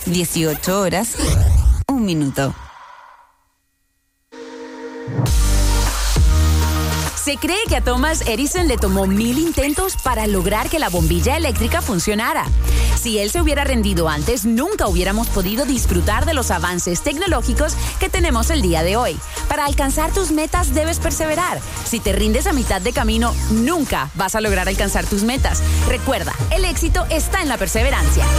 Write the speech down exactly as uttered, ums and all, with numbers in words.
dieciocho horas, un minuto. Se cree que a Thomas Edison le tomó mil intentos para lograr que la bombilla eléctrica funcionara. Si él se hubiera rendido antes, nunca hubiéramos podido disfrutar de los avances tecnológicos que tenemos el día de hoy. Para alcanzar tus metas debes perseverar. Si te rindes a mitad de camino, nunca vas a lograr alcanzar tus metas. Recuerda, el éxito está en la perseverancia.